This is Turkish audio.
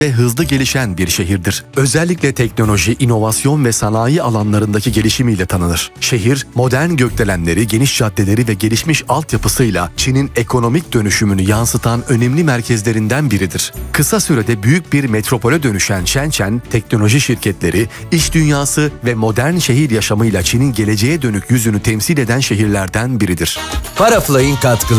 ve hızlı gelişen bir şehirdir. Özellikle teknoloji, inovasyon ve sanayi alanlarındaki gelişimiyle tanınır. Şehir, modern gökdelenleri, geniş caddeleri ve gelişmiş altyapısıyla Çin'in ekonomik dönüşümünü yansıtan önemli merkezlerinden biridir. Kısa sürede büyük bir metropole dönüşen Shenzhen, teknoloji şirketleri, iş dünyası ve modern şehir yaşamıyla Çin'in geleceğe dönük yüzünü temsil eden şehirlerden biridir. Parafly'in katkıları.